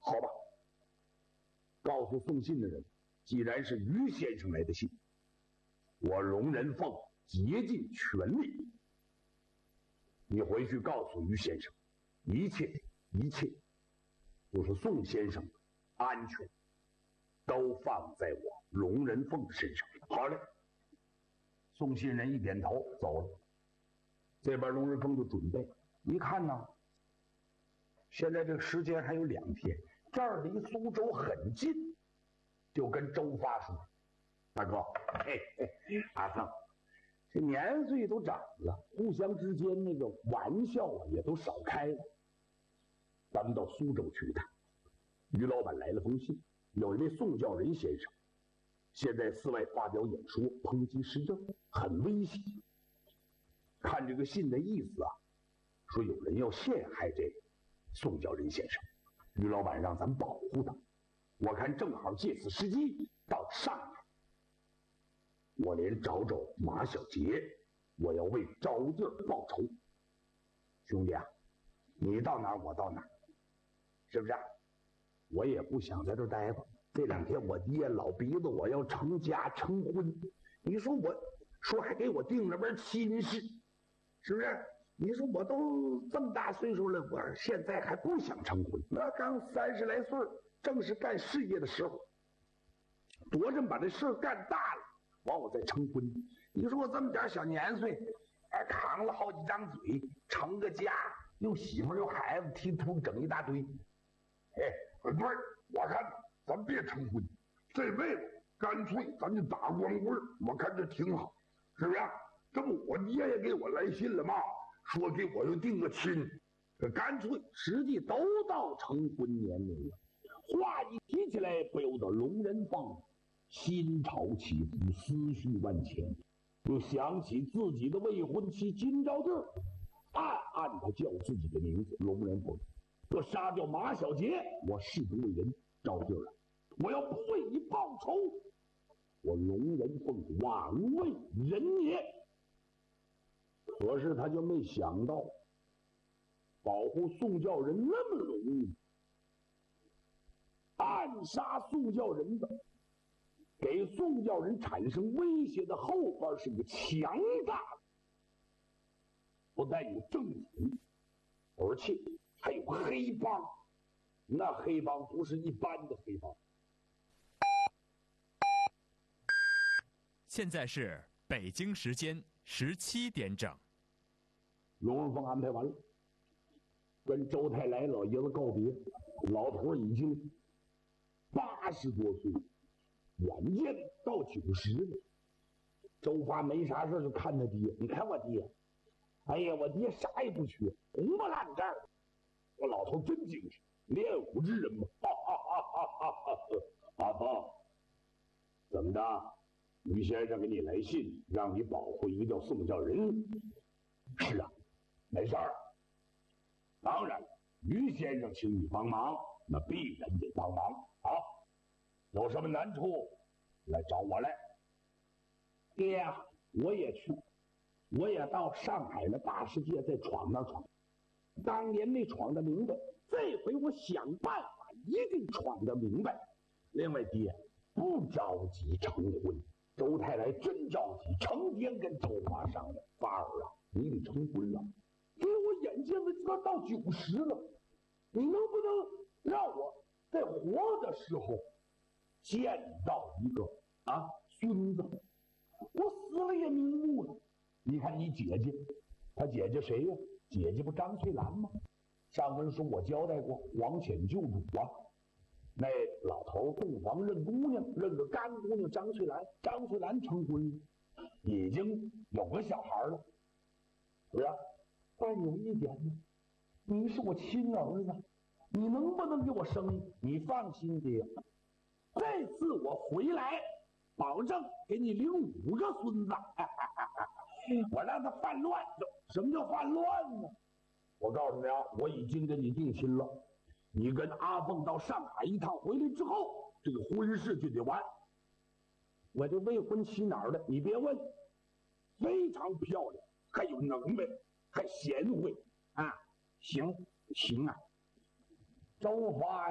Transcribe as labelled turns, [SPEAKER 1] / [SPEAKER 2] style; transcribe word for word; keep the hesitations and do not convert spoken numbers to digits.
[SPEAKER 1] 好吧，告诉送信的人，既然是于先生来的信，我龙人凤竭尽全力。你回去告诉于先生，一切一切，就是宋先生的安全，都放在我龙人凤身上。好嘞。送信人一点头走了。这边龙人凤就准备，一看呢，现在这个时间还有两天，这儿离苏州很近，就跟周发说：“大哥，嘿嘿，阿凤，这年岁都长了，互相之间那个玩笑啊也都少开了。咱们到苏州去一趟。于老板来了封信，有一位宋教仁先生，现在寺外发表演说，抨击时政，很危险。看这个信的意思啊，说有人要陷害这个宋教仁先生，于老板让咱们保护他。我看正好借此时机到上海，我连找找马小杰，我要为招娣报仇。兄弟啊，你到哪儿我到哪儿，是不是啊？我也不想在这儿待着。这两天我爹老鼻子我要成家成婚，你说我说还给我定了门亲事，是不是？你说我都这么大岁数了，我现在还不想成婚，那刚三十来岁，正是干事业的时候，多着把这事干大了，完我再成婚。你说我这么点小年岁，还扛了好几张嘴，成个家，又媳妇又孩子，提图整一大堆。哎，对，我看咱别成婚，这辈子干脆咱就打光棍，我看这挺好，是不是？这不我爹也给我来信了吗？说给我又定个亲，这干脆实际都到成婚年龄了。话一提起来，不由得龙人凤心潮起伏，思绪万千，又想起自己的未婚妻金招娣，暗暗的叫自己的名字龙人凤。我杀掉马小杰，我誓不为人。招娣了，我要不为你报仇，我龙人凤枉为人也。可是他就没想到，保护宋教仁那么容易，暗杀宋教仁的，给宋教仁产生威胁的后边是个强大的，不但有政府，而且还有黑帮。那黑帮不是一般的黑帮。
[SPEAKER 2] 现在是北京时间十七点整。
[SPEAKER 1] 龙人凤安排完了，跟周太来老爷子告别。老头已经八十多岁，眼见到九十了。周发没啥事就看他爹，你看我爹，哎呀，我爹啥也不缺，红不烂干。我老头真精神，练武之人嘛。哈哈哈哈哈哈！阿凤，怎么的？于先生给你来信，让你保护一个叫宋教仁。是啊，没事儿。当然，于先生请你帮忙，那必然得帮忙。好，有什么难处，来找我来。爹呀，我也去，我也到上海的大世界再闯那闯。当年没闯得明白，这回我想办法一定闯得明白。另外，爹不着急成婚，周太来真着急，成天跟周发商量：“发儿啊，你得成婚了，因为我眼见的这个到九十了，你能不能让我在活的时候见到一个啊孙子？我死了也瞑目了。你看你姐姐，她姐姐谁呀、啊？姐姐不张翠兰吗？上文书我交代过，王潜救主啊。那老头洞房认姑娘，认个干姑娘张翠兰，张翠兰成婚了，已经有个小孩了，是不是？但有一点呢，你是我亲儿子，你能不能给我生？你放心爹，这次我回来，保证给你领五个孙子。我让他犯乱，什么叫犯乱呢？我告诉你啊，我已经跟你定亲了。你跟阿凤到上海一趟，回来之后，这个婚事就得完。我这未婚妻哪儿的？你别问，非常漂亮，还有能耐，还贤惠啊！行行啊，周发